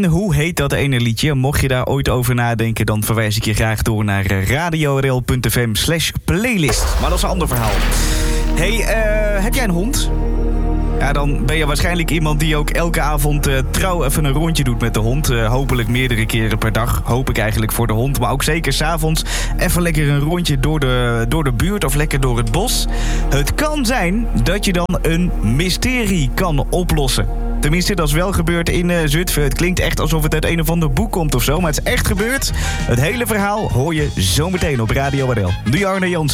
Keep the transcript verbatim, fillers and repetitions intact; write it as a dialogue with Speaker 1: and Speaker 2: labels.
Speaker 1: En hoe heet dat ene liedje? Mocht je daar ooit over nadenken, dan verwijs ik je graag door naar radiorl.fm slash playlist. Maar dat is een ander verhaal. Hey, uh, heb jij een hond? Ja, dan ben je waarschijnlijk iemand die ook elke avond uh, trouw even een rondje doet met de hond. Uh, hopelijk meerdere keren per dag. Hoop ik eigenlijk voor de hond. Maar ook zeker 's avonds even lekker een rondje door de, door de buurt of lekker door het bos. Het kan zijn dat je dan een mysterie kan oplossen. Tenminste, dat is wel gebeurd in uh, Zutphen. Het klinkt echt alsof het uit een of ander boek komt of zo. Maar het is echt gebeurd. Het hele verhaal hoor je zometeen op Radio R L. Doei Arne Jansen.